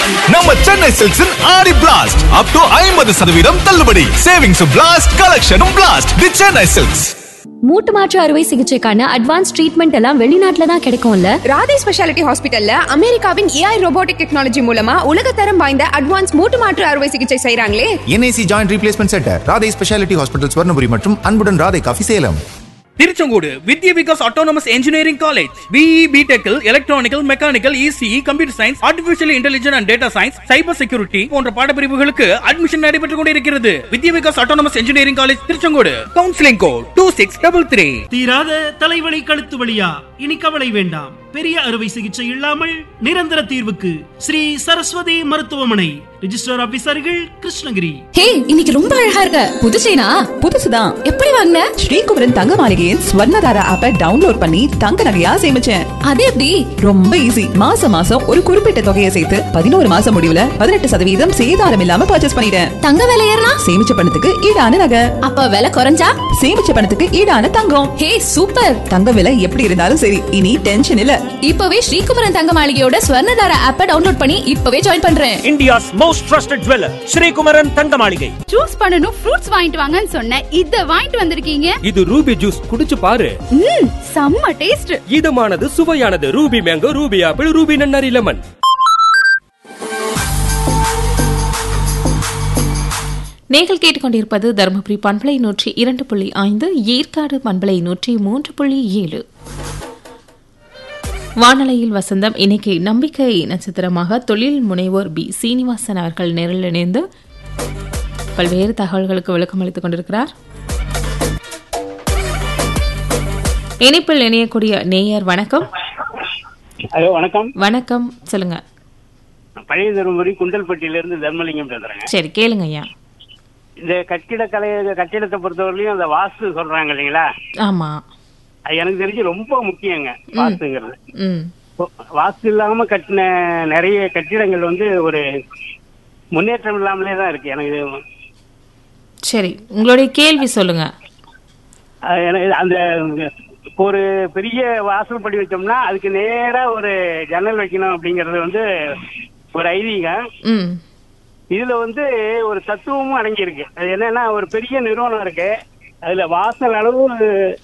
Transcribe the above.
நம்ம சென்னை சில்க்ஸின் ஆடி blast up to 50% தள்ளுபடி. Savings blast, கலெக்ஷனும் blast. தி Chennai silks. மூட்டு மாற்று அறுவை சிகிச்சைக்கான அட்வான்ஸ் ட்ரீட்மெண்ட் எல்லாம் வெளிநாட்டுல தான் கிடைக்கும்ல. ராதே ஸ்பெஷாலிட்டி ஹாஸ்பிட்டல்ல அமெரிக்காவின் AI ரோபோட்டிக் டெக்னாலஜி மூலமா உலகத்தரம் வாய்ந்த அட்வான்ஸ் மூட்டு மாற்று அறுவை சிகிச்சை செய்றாங்களே. NAC joint replacement centre, Radhe speciality hospital, Swarnapuri மற்றும் அன்புடன் Radhe coffee, Salem. Tiruchengode Vidya Vikas autonomous engineering college. BE, BTech, electronical, mechanical, ECE, computer science, artificial intelligence and data science, cyber security போன்ற பாடப்பிரிவுகளுக்கு அட்மிஷன் நடைபெற்றுக் கொண்டிருக்கிறது. வித்யா Vikas autonomous engineering college, Tiruchengode. Counselling code 2633. தீராத தலைவலி, கழுத்து வலியா? இனி கவலை வேண்டாம். பெரிய அறுவை சிகிச்சை இல்லாமல் நிரந்தர தீர்வுக்கு ஸ்ரீ சரஸ்வதி மருத்துவமனை. ரிஜிஸ்டர் ஆபீசர்கள், கிருஷ்ணகிரி. ஹே, இன்னைக்கு ரொம்ப அழகா இருக்க. புதுசேனா? புதுசுதான். எப்படி வாங்குன? ஸ்ரீகுமரன் தங்க மாளிகையின் ஸ்வர்ணதாரா ஆப்பை டவுன்லோட் பண்ணி தங்க நகையா சேமிச்சேன். அது எப்படி? ரொம்ப ஈஸி. மாசம் மாசம் ஒரு குறிப்பிட்ட தொகையை சேர்த்து 11 மாசம் முடிவுல 18% சேதாரம் இல்லாம பர்ச்சேஸ் பண்ணிட்டேன். தங்க விலை ஏறினா? சேமிச்ச பணத்துக்கு ஈடான நகை. அப்ப விலை குறைஞ்சா? சேமிச்ச பணத்துக்கு ஈடான தங்கம். ஹே, சூப்பர். தங்க விலை எப்படி இருந்தாலும் சரி, இனி டென்ஷன் இல்ல. இப்பவே ஸ்ரீகுமரன் தங்க மாளிகையோட ஸ்வர்ணதாரா ஆப்பை டவுன்லோட் பண்ணி இப்பவே ஜாயின் பண்றேன். India's most trusted jeweller Sri Kumaran தங்க மாளிகை. ஜூஸ் பண்ணனும், ஃப்ரூட்ஸ் வாங்கிட்டு வாங்கன்னு சொன்னேன். இத வாங்கிட்டு வந்திருக்கீங்க. இது ரூபி ஜூஸ், குடிச்சு பாரு. செம்ம taste. இதமானது, சுவையானது. Ruby mango, Ruby apple, Ruby நன்னாரி லெமன். நீங்கள் கேட்டுக்கொண்டிருப்பது தருமபுரி பண்பலை 102.5, ஏற்காடு பண்பலை 103.7. வானலையில் வசந்தம். இன்னைக்கு நம்பிக்கை நட்சத்திரமாக தொழில் முனைவோர் பி சீனிவாசன் அவர்கள் நேரில் இணைந்து பல்வேறு தகவல்களுக்கு விளக்கம் அளித்துக் கொண்டிருக்கிறார். இணைப்பில் இணையக்கூடிய நேயர், வணக்கம். ஹலோ, வணக்கம். வணக்கம், சொல்லுங்க. பழைய தருமபுரி குண்டல்பட்டியிலிருந்து தர்மலிங்கம் பேசுறேங்க. சரி, கேளுங்க ஐயா. இந்த கட்டிடத்தை பொறுத்தவரையிலும் அந்த வாஸ்து சொல்றாங்க இல்லைங்களா? ஆமா, அது எனக்கு தெரிஞ்சு ரொம்ப முக்கியங்க வாஸ்துங்கிறது. வாஸ்து இல்லாம கட்டின நிறைய கட்டிடங்கள் வந்து ஒரு முன்னேற்றம் இல்லாமலே தான் இருக்கு எனக்கு. சரி, உங்களுடைய கேள்வி சொல்லுங்க. அந்த ஒரு பெரிய வாசல் படி வச்சோம்னா அதுக்கு நேரா ஒரு ஜன்னல் வைக்கணும் அப்படிங்கறது வந்து ஒரு ஐதீகம். இதுல வந்து ஒரு தத்துவமும் அடங்கி இருக்கு. அது என்னன்னா, ஒரு பெரிய நிறுவனம் இருக்கு, அதுல வாசல் அளவு